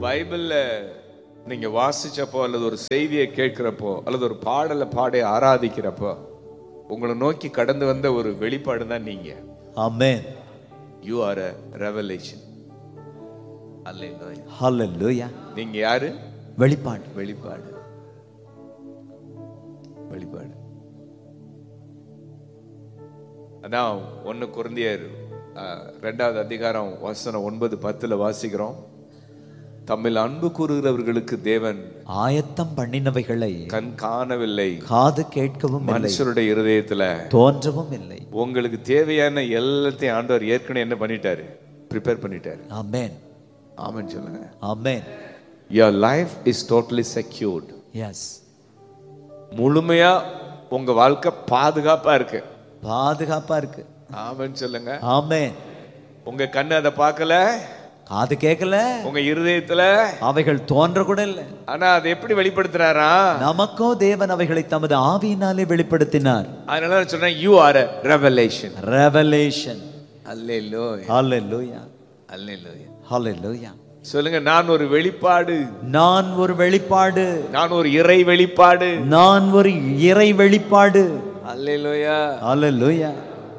பைபிள்ல நீங்க வாசிச்சப்போ அல்லது ஒரு செய்தியை கேட்கிறப்போ அல்லது ஒரு பாடலை பாடி ஆராதிக்கிறப்போ உங்களை நோக்கி கடந்து வந்த ஒரு வெளிப்பாடு தான் நீங்க. Amen. You are a revelation. Hallelujah. Hallelujah. நீங்க யாரு? வெளிப்பாடு. வெளிப்பாடு. வெளிப்பாடு. அதான் 1 கொரிந்தியர் 2வது அதிகாரம் வசனம் 9-10 வாசிக்கிறோம். தம்மில் அன்பு கூறுகிறவர்களுக்கு தேவன் ஆயத்தம் பண்ணினவைகளை கண் காணவில்லை, காது கேட்கவும் இல்லை, மனுஷருடைய இருதயத்துல தோன்றவும் இல்லை. உங்களுக்கு தேவையான எல்லாத்தையும் ஆண்டவர் ஏற்கனவே என்ன பண்ணிட்டாரு? ப்ரிப்பேர் பண்ணிட்டாரு. Amen. ஆமென் சொல்லுங்க. Amen. Your life is totally secured. Yes. முழுமையா உங்க வாழ்க்கை பாதுகாப்பா இருக்கு. பாதுகாப்பா இருக்கு. ஆமென் சொல்லுங்க. Amen. உங்க கண்ணு அதை பார்க்கல, காது கேட்கல, உங்க இருதயத்துல அவைகள் தோன்ற கூட இல்லை. ஆனா அதை எப்படி வெளிப்படுத்துறாரா? நமக்கோ தேவன் அவைகளை தமது ஆவியினாலே வெளிப்படுத்தினார். அதனால நான் சொல்றேன், you are a revelation. Revelation. Hallelujah. Hallelujah. Hallelujah. Hallelujah. சொல்லுங்க, நான் ஒரு வெளிப்பாடு, நான் ஒரு வெளிப்பாடு, நான் ஒரு இறை வெளிப்பாடு, நான் ஒரு இறை வெளிப்பாடு. Hallelujah. Hallelujah.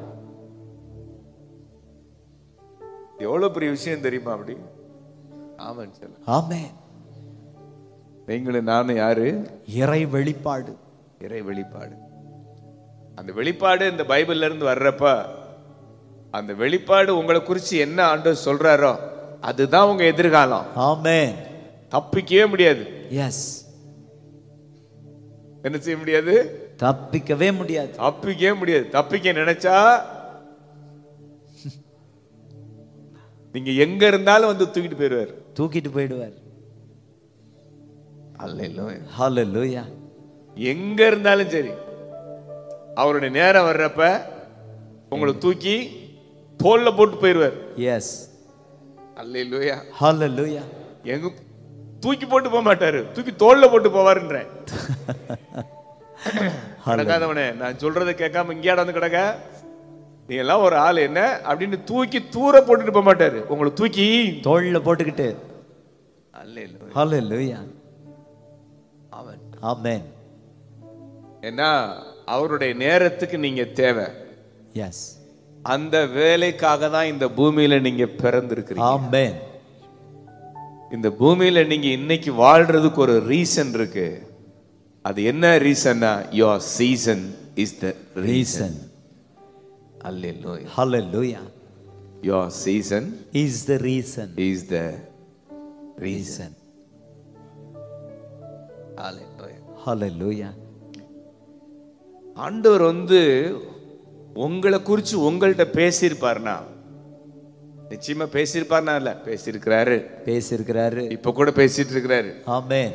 எவ்வளவு பெரிய விஷயம் தெரியுமா? அப்படி ஆமென் சொல்லுங்க. ஆமென். நீங்களும் நானும் யாரு? இறை வெளிப்பாடு. இறை வெளிப்பாடு. அந்த வெளிப்பாடு இந்த பைபிள்ல இருந்து வர்றப்ப அந்த வெளிப்பாடு உங்களை குறிச்சு என்ன ஆண்டவர் சொல்றாரோ அதுதான் உங்க எதிர்காலம். ஆமென். தப்பிக்கவே முடியாது. எஸ். என்ன செய்ய முடியாது? தப்பிக்கவே முடியாது. தப்பிக்கவே முடியாது. தப்பிக்க நினைச்சா நீங்க எங்க இருந்தாலும் வந்து தூக்கிட்டு போயிடுவார். தூக்கிட்டு போயிடுவார். அல்லேலூயா. ஹalleluya. எங்க இருந்தாலும் சரி அவருடைய நேரம் வர்றப்ப உங்களை தூக்கி தோல்ல போட்டு போயிடுவார். எஸ். அல்லேலூயா. ஹalleluya. எங்க தூக்கி போட்டு போக மாட்டாரு, தூக்கி தோல்ல போட்டு போவாருன்றேன். நடக்காதவனே, நான் சொல்றதை கேட்காம இங்கேயாட வந்து கிடக்க, நீ எல்லாம் ஒரு ஆள் என்ன அப்படின்னு தூக்கி தூர போட்டுட்டு போக மாட்டாரு, உங்களை தூக்கி தோள்ல போட்டுக்கிட்டு. அல்லேலூயா. ஹalleluya. ஆமென். ஆமென். ஏன்னா அவருடைய நேரத்துக்கு நீங்க தேவை. எஸ். அந்த வேலைக்காக தான் இந்த பூமியில நீங்க பிறந்திருக்கிறீங்க. ஆமென். இந்த பூமியில நீங்க இன்னைக்கு வாழ்றதுக்கு ஒரு ரீசன் இருக்கு. அது என்ன ரீசன்னா? your season is the reason. Hallelujah. Hallelujah. Your season is the reason. is the reason. Hallelujah. Hallelujah. ஆண்டவர் வந்து உங்களை குறிச்சு உங்கள்கிட்ட பேசியிருப்பார்னா, நிச்சயமா பேசியிருப்பார்னா, இல்ல பேசியிருக்கிறாரு, பேசியிருக்கிறாரு, இப்ப கூட பேசிட்டு இருக்கிறாரு. ஆமென்.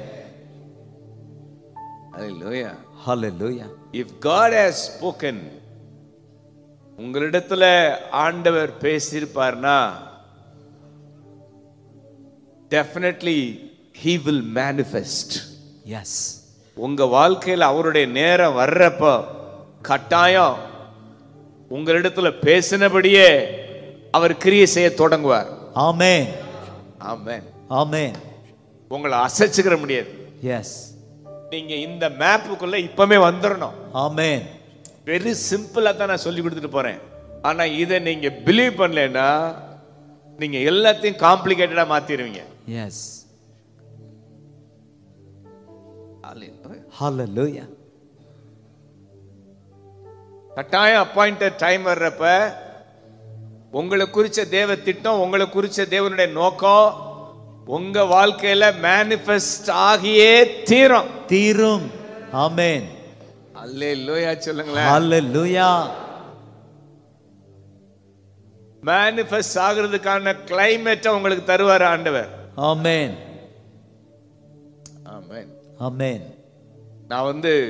Hallelujah. Hallelujah. If God has spoken, உங்களிடத்துல ஆண்டவர் பேசியிருப்பார்னா definitely he will manifest. Yes. உங்க வாழ்க்கையில் அவருடைய நேரம் வர்றப்ப கட்டாயம் உங்களிடத்துல பேசினபடியே அவர் கிரியை செய்ய தொடங்குவார். ஆமென். ஆமென். ஆமென். உங்களை அசைச்சுக்கிற முடியாது. எஸ். நீங்க இந்த மேப்புக்குள்ள இப்பவே வந்துடணும். ஆமென். வெரி சிம்பிளா தான் நான் சொல்லி கொடுத்துட்டு போறேன். ஆனா இதை நீங்க பிலீவ் பண்ணலன்னா நீங்க எல்லாத்தையும் காம்ப்ளிகேட்டடா மாத்திடுவீங்க. எஸ். ஹalleluya. கட்டாயம் அப்பாயிண்டட் டைம் வர்றப்ப உங்களை குறிச்ச தேவ திட்டம், உங்களை குறிச்ச தேவனுடைய நோக்கம் உங்க வாழ்க்கையில மேனிஃபெஸ்ட் ஆகியே தீரும். தீரும். ஆமென். அல்லேலூயா சொல்லுங்களேன். ஹalleluya. மேனிஃபெஸ்ட் ஆகிறதுக்கான கிளைமேட்டை உங்களுக்கு தருவார் ஆண்டவர். ஆமென். ஆமென். ஆமென். நான்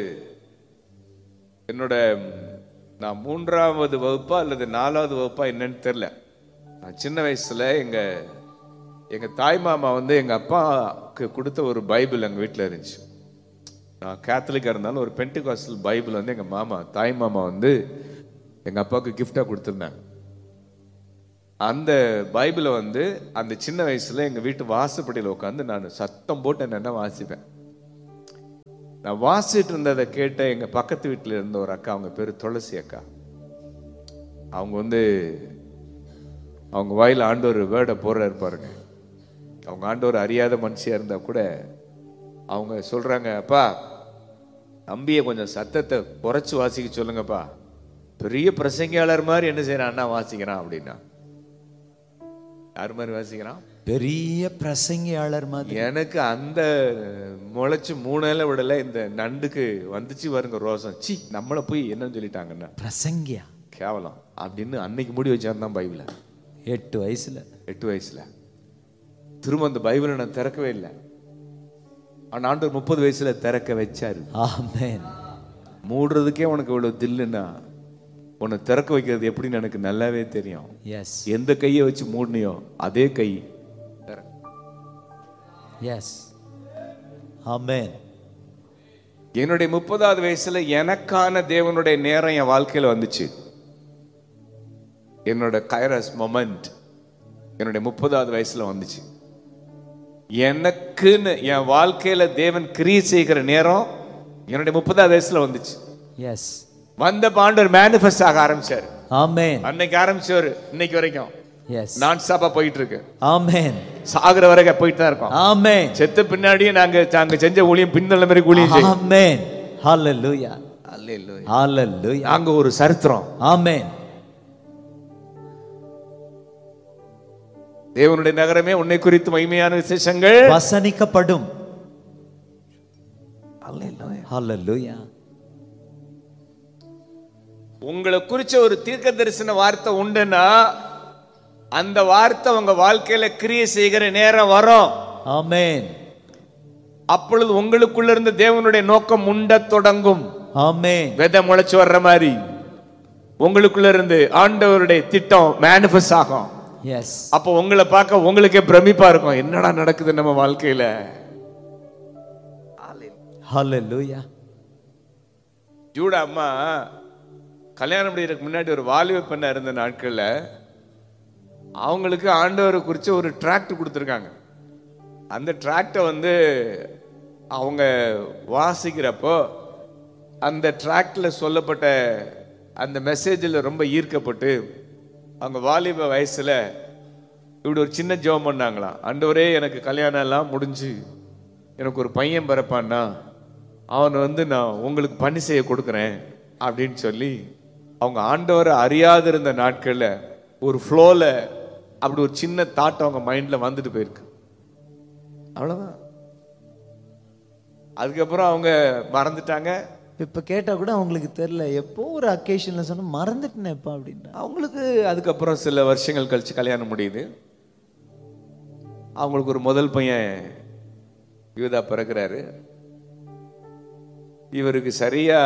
என்னோட நான் 3வது வகுப்பா அல்லது 4வது வகுப்பா என்னன்னு தெரியல. நான் சின்ன வயசுல எங்க தாய் மாமா எங்க அப்பாவுக்கு கொடுத்த ஒரு பைபிள் எங்க வீட்டில் இருந்துச்சு. நான் கேத்தலிக்கா இருந்தாலும் ஒரு பென்டிகாஸ்டல் பைபிள் எங்க தாய் மாமா எங்க அப்பாவுக்கு கிஃப்டா கொடுத்துருந்தாங்க. அந்த பைபிளை வந்து அந்த சின்ன வயசுல எங்க வீட்டு வாசப்படியில் உட்காந்து நான் சத்தம் போட்டு என்னென்ன வாசிப்பேன். நான் வாசிட்டு இருந்ததை கேட்ட எங்க பக்கத்து வீட்டில் இருந்த ஒரு அக்கா, அவங்க பேரு துளசி அக்கா. அவங்க வந்து அவங்க வாயில ஆண்டவர் வேர்டை போடுறாரு பாருங்க. அவங்க ஆண்டவர் அறியாத மனுஷியா இருந்தா கூட அவங்க சொல்றாங்க, அப்பா தம்பியை கொஞ்சம் சத்தத்தை குறைச்சு வாசிக்க சொல்லுங்கப்பா, பெரிய பிரசங்கியாளர் மாதிரி என்ன செய்யறான் அண்ணா வாசிக்கிறான் அப்படின்னா. யார் மாதிரி வாசிக்கிறான்? பெரிய பிரசங்கியாளர் மாதிரி. எனக்கு அந்த முளைச்சு 3 இலை விடல, இந்த நண்டுக்கு வந்துச்சு பாருங்க ரோசம், சி நம்மளை போய் என்னன்னு சொல்லிட்டாங்கன்னா பிரசங்கியா கேவலம் அப்படின்னு அன்னைக்கு முடி வச்சாருந்தான் பைபிளை. 8 வயசுல 8 வயசுல திரும்ப அந்த பைபிளை நான் திறக்கவே இல்லை. ஆனா ஆண்டவர் 30 வயசுல திறக்க வச்சாரு. ஆமென். மூடுறதுக்கே உனக்கு இவ்வளவு தில்லுன்னா உன்னை திறக்க வைக்கிறது எப்படின்னு எனக்கு நல்லாவே தெரியும். எஸ் எந்த கையை வச்சு மூடனியோ அதே கை. எஸ் ஆமென். என்னுடைய 30வது வயசுல எனக்கான தேவனுடைய நேரம் என் வாழ்க்கையில வந்துச்சு. என்னோட கைரஸ் மொமெண்ட் என்னுடைய 30வது வயசுல வந்துச்சு. எனக்குன்னு என் வாழ்க்கையில தேவன் கிரியை செய்கிற நேரம் என்னுடைய 30வது வயசுல வந்துச்சு. எஸ் வந்த ஆண்டவர் மேனிஃபெஸ்ட் ஆக ஆரம்பிச்சாரு. ஆமென். அன்னைக்கு ஆரம்பிச்சவர் இன்னைக்கு வரைக்கும் எஸ் நான் ஸ்டாப்பா போயிட்டு இருக்கு. ஆமென். சாகுற வரைக்கும் போயிட்டு தான் இருக்கோம். ஆமென். செத்த பின்னாடியே நாங்க செஞ்ச ஊழியம் பின்னல மாதிரி ஊழியம் செய்யும். ஆமென். ஹalleluya. அல்லேலூயா. ஹalleluya. நாங்க ஒரு சரித்திரம். ஆமென். தேவனுடைய நகரமே உன்னை குறித்து மகிமையான விசேஷங்கள் வசனிக்கப்படும். அல்லேலூயா. ஹalleluya. உங்களை குறிச்ச ஒரு தீர்க்க தரிசன வார்த்தை உண்டுன்னா அந்த வார்த்தை உங்க வாழ்க்கையில கிரியை செய்கிற நேரம் வரும். ஆமென். அப்பொழுது உங்களுக்குள்ள இருந்த தேவனுடைய நோக்கம் உண்ட தொடங்கும். ஆமென். விதை முளைச்சு வர்ற மாதிரி உங்களுக்குள்ள இருந்து ஆண்டவருடைய திட்டம் மேனிஃபெஸ்ட் ஆகும். எஸ் அப்போ உங்களை பார்க்க உங்களுக்கே பிரமிப்பா இருக்கும், என்னடா நடக்குது நம்ம வாழ்க்கையில. ஹalleluya. ஜூடா அம்மா கல்யாணம் முடியறதுக்கு முன்னாடி ஒரு வாலிப பெண்ணா இருந்த நாட்கள்ல அவங்களுக்கு ஆண்டவரை குறித்து ஒரு டிராக்ட் கொடுத்துருக்காங்க. அந்த டிராக்டை வந்து அவங்க வாசிக்கிறப்போ அந்த டிராக்ட்ல சொல்லப்பட்ட அந்த மெசேஜில் ரொம்ப ஈர்க்கப்பட்டு அவங்க வாலிப வயசுல இப்படி ஒரு சின்ன ஜெபம் பண்ணாங்களாம். ஆண்டவரே எனக்கு கல்யாணம் எல்லாம் முடிஞ்சு எனக்கு ஒரு பையன் பிறப்பான்னா அவனை வந்து நான் உங்களுக்கு பணி செய்ய கொடுக்குறேன் அப்படின்னு சொல்லி அவங்க ஆண்டவரை அறியாத இருந்த நாட்கள்ல ஒரு ஃப்ளோல அப்படி ஒரு சின்ன தாட் அவங்க மைண்ட்ல வந்துட்டு போயிருக்கு. அவ்வளவுதான். அதுக்கப்புறம் அவங்க மறந்துட்டாங்க. இப்ப கேட்டா கூட அவங்களுக்கு தெரியல, எப்போ ஒரு அக்கேஷன்ல சொன்னா மறந்துட்டேனேப்பா அப்படின்னா. அவங்களுக்கு அதுக்கப்புறம் சில வருஷங்கள் கழிச்சு கல்யாணம் முடியுது. அவங்களுக்கு ஒரு முதல் பையன் யூதா பிறக்கிறாரு. இவருக்கு சரியா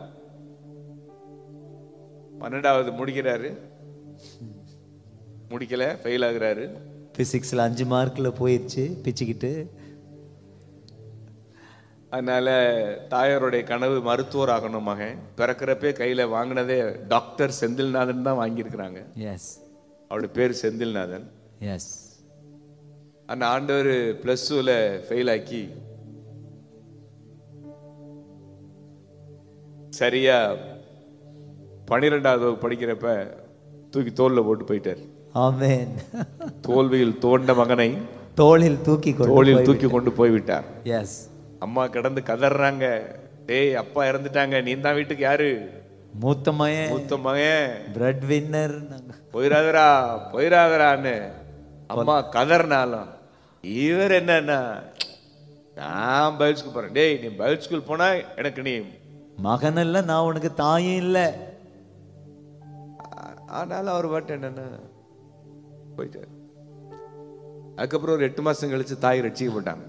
12வது முடிக்கிறாரு, முடிக்கல, ஃபெயில் ஆகுறாரு. பிசிக்ஸ்ல 5 மார்க்ல போயிடுச்சு பிச்சுக்கிட்டு. அதனால தாயாருடைய கனவு மருத்துவர் ஆகணும் மகன். பிறக்கிறப்பே கையில வாங்கினதே டாக்டர் செந்தில்நாதன் தான் வாங்கியிருக்கிறாங்க. எஸ் அவருடைய பேர் செந்தில்நாதன். எஸ் அந்த ஆண்டவர் +2ல ஃபெயில் ஆக்கி சரியா 12வது வகுப்பு படிக்கிறப்ப தூக்கி தோல்ல போட்டு போயிட்டார். ஆமென். தோல்வியில் தோண்ட மகனை தோளில் தூக்கி கொண்டு போய்விட்டார். எஸ் அம்மா கிடந்து கதறாங்க, டேய் அப்பா இறந்துட்டாங்க, நீ தான் வீட்டுக்கு யாரு? மூத்த மகன் பிரெட் வின்னர். போயிராதரான்னு அம்மா கதறினாலும் இவர் என்னன்னா, நான் பைபிள் ஸ்கூல் போறேன். டேய் நீ பைபிள் ஸ்கூல் போனா எனக்கு நீ மகன் இல்ல, நான் உனக்கு தாயும் இல்ல. ஆனாலும் அவர் பாட்டு என்னன்னா போயிட்டார். அதுக்கப்புறம் ஒரு 8 மாசம் கழிச்சு தாய் ரட்சிக்கப்பட்டாங்க.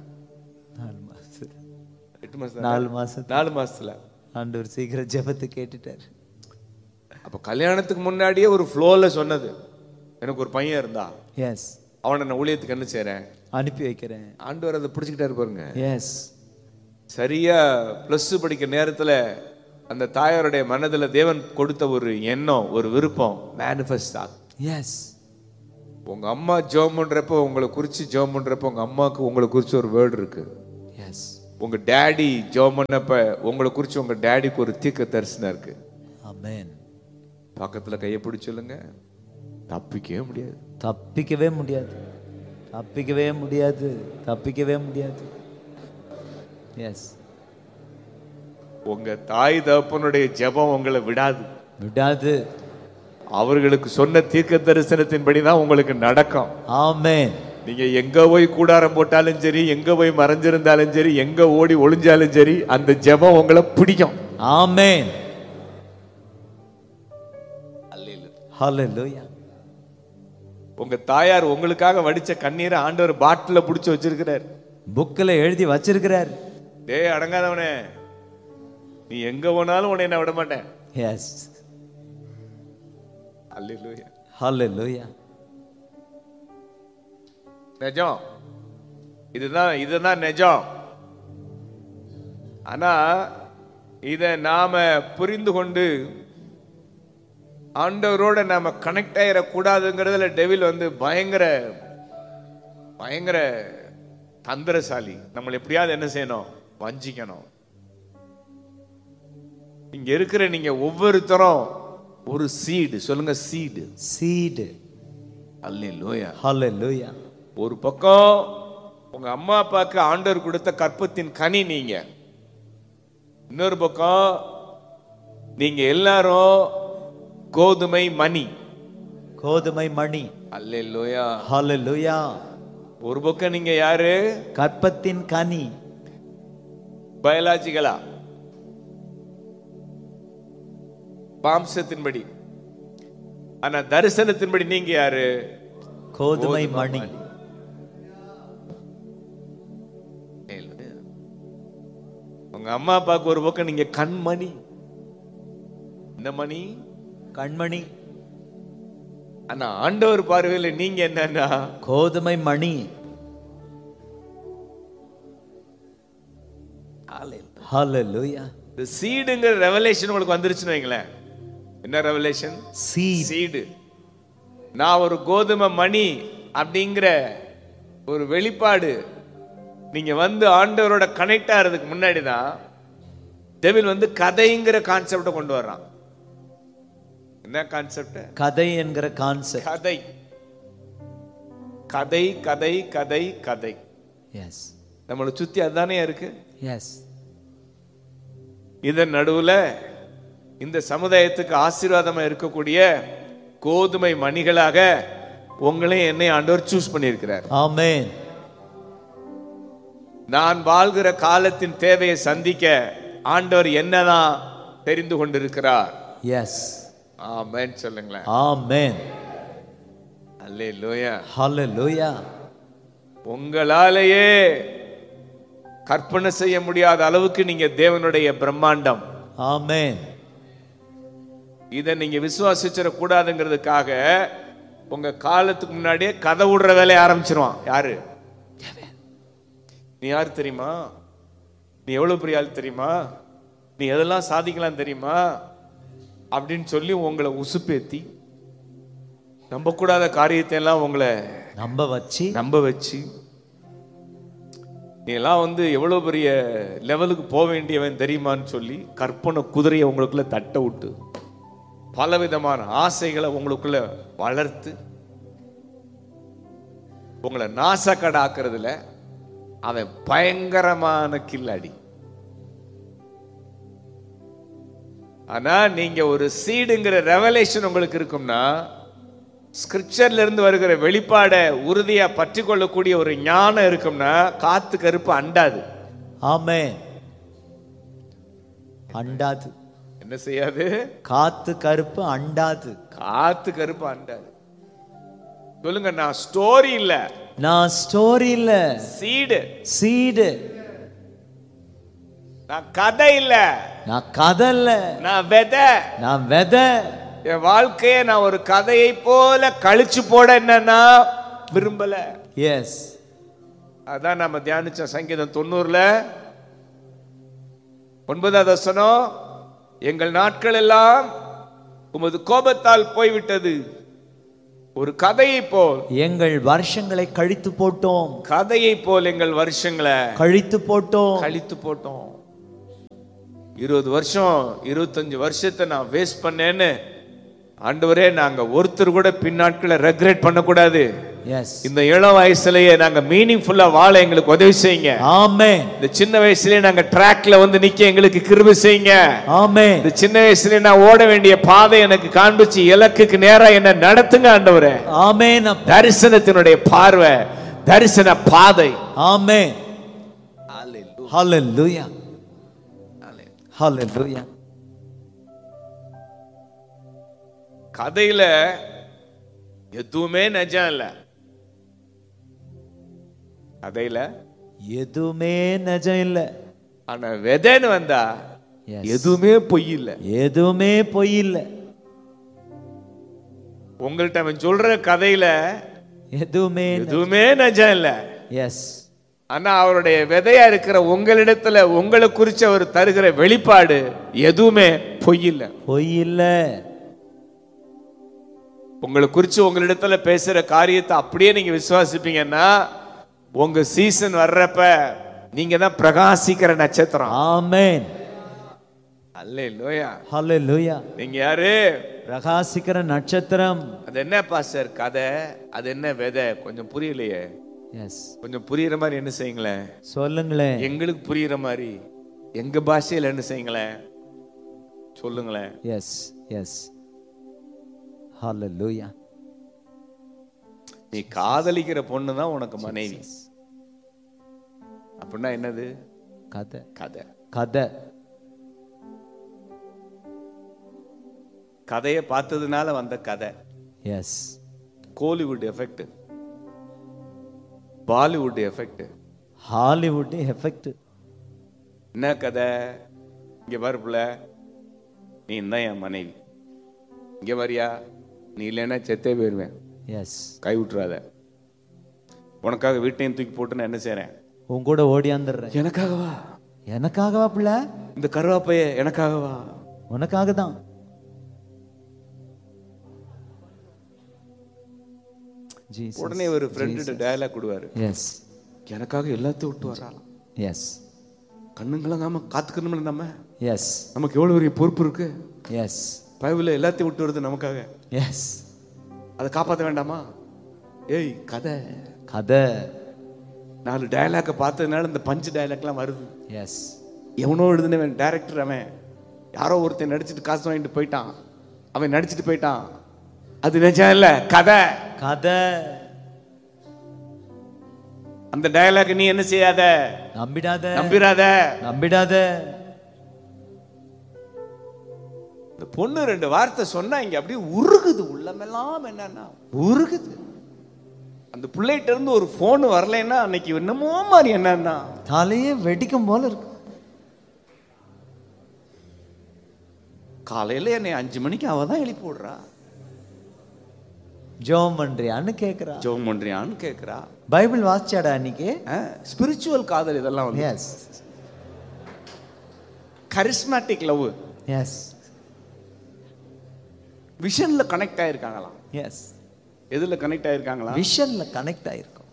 4 மாசத்துல ஆண்டவர் சீக்கிரம் ஜெபத்தை கேட்டுட்டார். அப்ப கல்யாணத்துக்கு முன்னாடியே ஒரு ஃப்ளோல சொன்னது, எனக்கு ஒரு பையன் இருந்தா எஸ் அவனை நான் ஊழியத்துக்கு என்ன செய்றேன், அனுப்பி வைக்கிறேன். ஆண்டவர் அதை பிடிச்சிக்கிட்டாரு பாருங்க. எஸ் சரியா +2 படிக்கிற நேரத்துல அந்த தாயாருடைய மனதுல தேவன் கொடுத்த ஒரு எண்ணம், ஒரு விருப்பம் மேனிஃபெஸ்ட் ஆகும். எஸ் உங்க அம்மா ஜெபம் பண்றப்போ உங்களை குறிச்சு ஜெபம் பண்றப்போ உங்க அம்மாவுக்கு உங்களை குறிச்சு ஒரு வேர்டு இருக்கு. எஸ். உங்க டேடி ஜெபம் பண்ணப்ப உங்களை குறிச்சு உங்க டேடிக்கு ஒரு தீர்க்க தரிசனம் இருக்கு. ஆமென். பக்கத்துல கையை பிடிச்சு சொல்லுங்க, தப்பிக்கவே முடியாது. தப்பிக்கவே முடியாது. தப்பிக்கவே முடியாது. தப்பிக்கவே முடியாது. எஸ். உங்க தாய் தகப்பனுடைய ஜெபம் உங்களை விடாது. விடாது. அவர்களுக்கு சொன்ன தீர்க்க தரிசனத்தின்படி தான் உங்களுக்கு நடக்கும். ஆமென். நீங்க எங்க போய் கூடாரம் போட்டாலும் சரி, எங்க போய் மறைஞ்சிருந்தாலும் சரி, எங்க ஓடி ஒளிஞ்சாலும் சரி, அந்த ஜெபம் உங்களை பிடிக்கும். ஆமென். ஹல்லேலூயா. உங்க தாயார் உங்களுக்காக வடிச்ச கண்ணீரை ஆண்டவர் பாட்டில புடிச்சு வச்சிருக்கிறார், புக்ல எழுதி வச்சிருக்கிறார். டேய் அடங்காதவனே, நீ எங்க போனாலும் உன்னை நான் விட மாட்டேன். எஸ். அல்லேலூயா. ஹல்லேலூயா. நிஜம், இதுதான் நிஜம். ஆனா இத நாம புரிந்து கொண்டு ஆண்டவரோட நாம கனெக்ட் ஆயிடக்கூடாதுங்கிறதுல டெவில் வந்து பயங்கர பயங்கர தந்திரசாலி. நம்மளை எப்படியாவது என்ன செய்யணும்? வஞ்சிக்கணும். இங்க இருக்கிற நீங்க ஒவ்வொருத்தரும் ஒரு சீடு. சொல்லுங்க, சீடு. சீடு. அல்லேலூயா. ஹல்லேலூயா. ஒரு பக்கம் உங்க அம்மா அப்பாவுக்கு ஆண்டவர் கொடுத்த கற்பத்தின் கனி நீங்க, இன்னொரு பக்கம் நீங்க எல்லாரும் கோதுமை மணி. கோதுமை மணி. அல்லேலூயா. ஹல்லேலூயா. ஒரு பக்கம் நீங்க யாரு? கற்பத்தின் கனி. பயாலஜிக்கலா, மாம்சத்தின்படி. ஆனா தரிசனத்தின்படி நீங்க யாரு? கோதுமை மணி. உங்க அம்மா அப்பாவுக்கு ஒரு பக்கம் நீங்க கண்மணி. என்ன மணி? கண்மணி. ஆனா ஆண்டவர் பார்வையில நீங்க என்னன்னா கோதுமை மணி. ஹல்லேலூயா. இந்த சீடுங்கிற ரெவலேஷன் உங்களுக்கு வந்துருச்சுன்னு வைங்களேன். என்ன ரெவலேஷன்? சீடு. நான் ஒரு கோதுமை மணி அப்படிங்கிற ஒரு வெளிப்பாடு நீங்க வந்து ஆண்டவரோட கனெக்ட் ஆகிறதுக்கு முன்னாடி தான் டெவில் வந்து கதைங்கிற கான்செப்டை கொண்டு வர்றான். என்ன கான்செப்ட்? கதை என்கிற கான்செப்ட். கதை கதை கதை கதை கதை. எஸ். நம்மளை சுத்தி அதுதானே இருக்கு. எஸ். இதன் நடுவுல இந்த சமுதாயத்துக்கு ஆசீர்வாதமா இருக்கக்கூடிய கோதுமை மணிகளாக உங்களையும் என்னை ஆண்டவர் சூஸ் பண்ணியிருக்கிறார். ஆமென். நான் வாழ்கிற காலத்தின் தேவையை சந்திக்க ஆண்டவர் என்னதான் தெரிந்து கொண்டிருக்கிறார். எஸ். ஆமென் சொல்லுங்களேன். ஆமென். அல்லேலூயா. ஹல்லேலூயா. உங்களாலேயே கற்பனை செய்ய முடியாத அளவுக்கு நீங்க தேவனுடைய பிரம்மாண்டம். ஆமென். இதை நீங்க விசுவாசிச்சிட கூடாதுங்கிறதுக்காக உங்க காலத்துக்கு முன்னாடியே கதை விடுற வேலையை ஆரம்பிச்சிருவான். யாரு? நீ யாரு தெரியுமா? நீ எவ்வளவு பெரிய ஆள் தெரியுமா? நீ எதெல்லாம் சாதிக்கலாம் தெரியுமா? அப்படின்னு சொல்லி உங்களை உசுப்பேத்தி நம்ப கூடாத காரியத்தை எல்லாம் உங்களை நம்ப வச்சு நீ எல்லாம் வந்து எவ்வளவு பெரிய லெவலுக்கு போக வேண்டியவன் தெரியுமான்னு சொல்லி கற்பனை குதிரையை உங்களுக்குள்ள தட்ட விட்டு பலவிதமான ஆசைகளை உங்களுக்குள்ள வளர்த்து உங்களை நாசக்கடாக்குறதுல அவன் பயங்கரமான கில்லாடி. ஆனா நீங்க ஒரு சீடுங்கிற ரெவலேஷன் உங்களுக்கு இருக்கும்னா, ஸ்கிரிப்சர்ல இருந்து வருகிற வெளிப்பாடை உறுதியா பற்றி கொள்ளக்கூடிய ஒரு ஞானம் இருக்கும்னா, காத்து கருப்பு அண்டாது. ஆமென். அண்டாது. என்ன செய்யாது? காத்து கருப்பு அண்டாது. காத்து கருப்பு அண்டாது. சொல்லுங்க, நான் ஸ்டோரி இல்ல. நான் ஸ்டோரி இல்ல. சீடு. சீடு. நான் கதை இல்ல. நான் கதை இல்ல. நான் விதை. நான் விதை. என் வாழ்க்கையை நான் ஒரு கதையை போல கழிச்சு போட என்னன்னா விரும்பல. எஸ். அதான் நம்ம தியானிச்ச சங்கீதம் 90ல 9வது வசனம், எங்கள் நாட்கள் எல்லாம் உமது கோபத்தால் போய்விட்டது, ஒரு கதையை போல் எங்கள் வருஷங்களை கழித்து போட்டோம். கதையை போல் எங்கள் வருஷங்களை கழித்து போட்டோம். 20 வருஷம் 25 வருஷத்தை நான் வேஸ்ட் பண்ணேன்னு ஆண்டவரே, நாங்க ஒருத்தர் கூட பின்னாட்களை ரெக்ரெட் பண்ணக்கூடாது. இந்த இளம் வயசுலயே நாங்க மீனிங்ஃபுல்லா வாழ எங்களுக்கு உதவி செய்யுங்க. ஆமென். இந்த சின்ன வயசுலயே நாங்க ட்ராக்ல வந்து நிக்க எங்களுக்கு கிருபை செய்யுங்க. ஆமென். இந்த சின்ன வயசுலயே நான் ஓட வேண்டிய பாதை எனக்கு காண்பிச்சு இலக்குக்கு நேரா என்ன நடத்துங்க ஆண்டவரே. ஆமென். தரிசனத்தினுடைய பார்வை, தரிசன பாதை. ஆமென். ஹalleluya. ஹalleluya. கதையில எதுவுமே நிஜம் இல்ல. கதையில எதுவுமே நிஜம் இல்ல. ஆனா விதைன்னு வந்தா எதுவுமே பொய் இல்ல. எதுவுமே பொய் இல்ல. உங்கள்ட்ட அவன் சொல்ற கதையில எதுவுமே நிஜம் இல்ல. எஸ். ஆனா அவருடைய விதையா இருக்கிற உங்களிடத்துல உங்களை குறிச்சு அவர் தருகிற வெளிப்பாடு எதுவுமே பொய் இல்ல. பொய் இல்ல. உங்களை குறிச்சு உங்களிடத்துல பேசுற காரியத்தை அப்படியே நீங்க விசுவாசிப்பீங்கன்னா உங்க சீசன் வர்றப்ப நீங்க தான் பிரகாசிக்கிற நட்சத்திரம். ஆமென். அல்லேலூயா. ஹalleluya. நீங்க யாரு? பிரகாசிக்கிற நட்சத்திரம். அது என்ன பாஸ்டர் கதை? அது என்ன விதை? கொஞ்சம் புரியலையே. எஸ். கொஞ்சம் புரியுற மாதிரி என்ன செய்யுங்களேன்? சொல்லுங்களேன். எங்களுக்கு புரியுற மாதிரி எங்க பாஷையில என்ன செய்யுங்களேன்? சொல்லுங்களேன். எஸ். எஸ். ஹalleluya. நீ காதலிக்கிற பொண்ணு தான் உனக்கு மனைவி. அப்படின்னா என்னது? கதை. கதை. கதை. கதையை பார்த்ததுனால வந்த கதை. S. Kollywood effect, Bollywood effect, Hollywood effect. என்ன கதை? இங்க வரப்புல நீ தான் என் மனைவி, இங்க வரியா? நீ இல்லைன்னா செத்தே போயிருவேன். எஸ். கை விட்டுறாத. உனக்காக வீட்டையும் தூக்கி போட்டு நான் என்ன செய்றேன்? உன் கூட ஓடியாந்துடுறேன். எனக்காகவா? எனக்காகவா பிள்ளை? இந்த கருவாப்பைய எனக்காகவா? உனக்காக தான். உடனே ஒரு ஃப்ரெண்ட் டயலாக் கொடுவாரு. எஸ். எனக்காக எல்லாத்தையும் விட்டு வராலாம். எஸ். கண்ணுங்களாம் காத்துக்கணும்ல நம்ம. எஸ். நமக்கு எவ்வளவு பெரிய பொறுப்பு இருக்கு. எஸ். பைபிள்ல எல்லாத்தையும் விட்டு வருது நமக்காக. எஸ். அதை காப்பாற்ற வேண்டாமா? ஏய் கதை. கதை. 4 டயலாக பார்த்ததுனால இந்த பஞ்சு டயலாக்லாம் வருது. எஸ். எவனோ எழுதுனவன் டைரக்டர், அவன் யாரோ ஒருத்தன் நடிச்சுட்டு காசு வாங்கிட்டு போயிட்டான். அவன் நடிச்சுட்டு போயிட்டான். அது நிஜம் இல்ல, கதை. கதை. அந்த டயலாக் நீ என்ன செய்யாத? நம்பிடாத. நம்பிராத. நம்பிடாத. இந்த பொண்ணு 2 வார்த்தை சொன்னா இங்க அப்படியே உருகுது உள்ளமெல்லாம். என்னன்னா உருகுது. அந்த பிள்ளைகிட்ட இருந்து ஒரு போன் வரலைன்னா அன்னைக்கு என்னமோ மாதிரி என்னன்னா தலையே வெடிக்கும் போல இருக்கு. காலையில என்னை 5 மணிக்கு அவ தான் எழுப்பி விடுறா. ஜோம் பண்றியான்னு கேக்குறா. ஜோம் பண்றியான்னு கேக்குறா. பைபிள் வாசிச்சாடா அன்னைக்கு? ஸ்பிரிச்சுவல் காதல் இதெல்லாம் வந்து. S. Charismatic love. S. விஷன்ல connect ஆயிருக்காங்களாம். S. எதுல கனெக்ட் ஆயிருக்காங்களா? விஷன்ல கனெக்ட் ஆயிருக்கும்.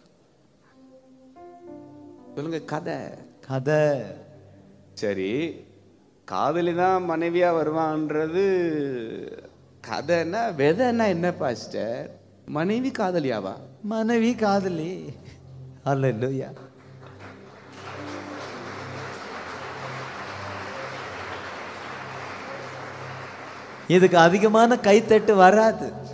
சொல்லுங்க. கதை. கதை. சரி, காதலி தான் மனைவியா வருவான்றது கதைன்னா, விதைன்னா என்ன பாஸ்டர்? மனைவி காதலியாவா? மனைவி காதலி. அல்லேலூயா. இதுக்கு அதிகமான கைத்தட்டு வராது.